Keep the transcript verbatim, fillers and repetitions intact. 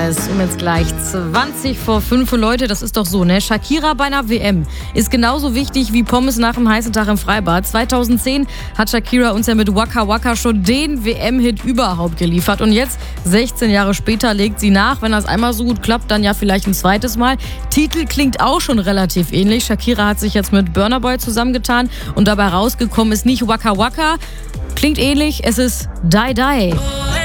Es ist um jetzt gleich zwanzig vor fünf. Leute, das ist doch so, ne? Shakira bei einer W M ist genauso wichtig wie Pommes nach einem heißen Tag im Freibad. zweitausendzehn hat Shakira uns ja mit Waka Waka schon den W M-Hit überhaupt geliefert. Und jetzt, sechzehn Jahre später, legt sie nach. Wenn das einmal so gut klappt, dann ja vielleicht ein zweites Mal. Titel klingt auch schon relativ ähnlich. Shakira hat sich jetzt mit Burna Boy zusammengetan und dabei rausgekommen ist nicht Waka Waka. Klingt ähnlich, es ist Die Die.